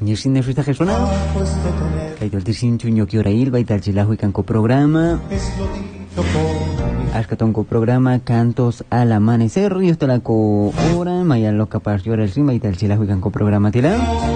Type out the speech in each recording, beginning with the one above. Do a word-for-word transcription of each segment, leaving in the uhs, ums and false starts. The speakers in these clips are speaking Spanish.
Ñirsin de Frita Jesuna. Kaito Tirsin Chuño Kiorail, Baital Chilajo y Canco Programa. Ashkatonco Programa, Cantos al Amanecer. Río Talaco Hora, Maya Loca Partiora el Sim, Baital Chilajo y Canco Programa Tila.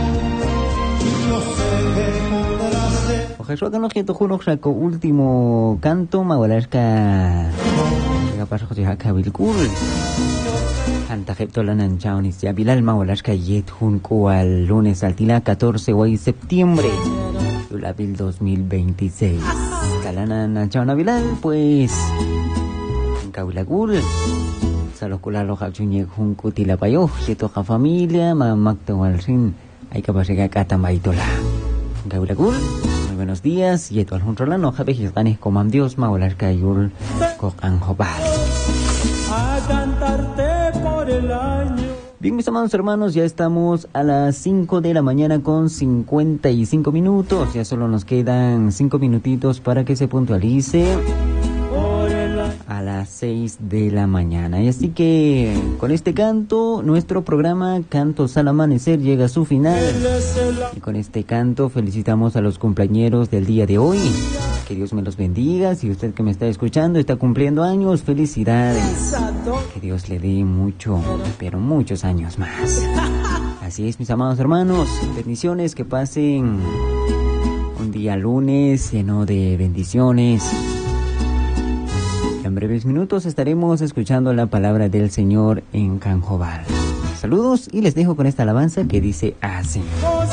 Ojalá que no quiero juro saco último canto, Mawalasca. Llega paso José Jaca Vilcur. Anta Jeptolanan Chaunis, ya Bilal Mawalasca Yet Junco al lunes al Tila, catorce de septiembre. Yulabil dos mil veintiséis. Kalanan Chauna Bilal, pues. En Kaulagul. Salokula Loja Chuñek Junco Tila Payo, Yetoja Familia, Mamakta Walsin. Hay que pasar acá Tambaitola. En Kaulagul. Buenos días, y esto al juntrolano, Javier Ganes, Comam Dios, Maular Cayul, Cocan Jobal. A cantarte por el año. Bien, mis amados hermanos, ya estamos a las cinco de la mañana con cincuenta y cinco minutos. Ya solo nos quedan cinco minutitos para que se puntualice a las seis de la mañana. Y así que con este canto, nuestro programa Cantos al Amanecer llega a su final. Y con este canto felicitamos a los cumpleañeros del día de hoy. Que Dios me los bendiga. Si usted que me está escuchando está cumpliendo años, felicidades. Que Dios le dé mucho, pero muchos años más. Así es, mis amados hermanos. Bendiciones, que pasen un día lunes lleno de bendiciones. En breves minutos estaremos escuchando la palabra del Señor en Canjobal. Saludos y les dejo con esta alabanza que dice así.